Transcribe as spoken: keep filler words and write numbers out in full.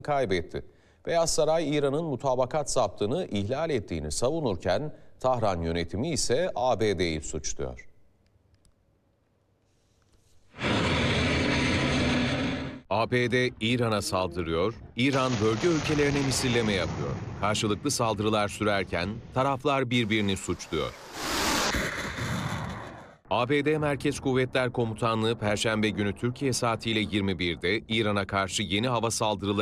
kaybetti. Beyaz Saray, İran'ın mutabakat zaptını ihlal ettiğini savunurken Tahran yönetimi ise A B D'yi suçluyor. A B D İran'a saldırıyor, İran bölge ülkelerine misilleme yapıyor. Karşılıklı saldırılar sürerken taraflar birbirini suçluyor. A B D Merkez Kuvvetler Komutanlığı Perşembe günü Türkiye saatiyle yirmi birde İran'a karşı yeni hava saldırıları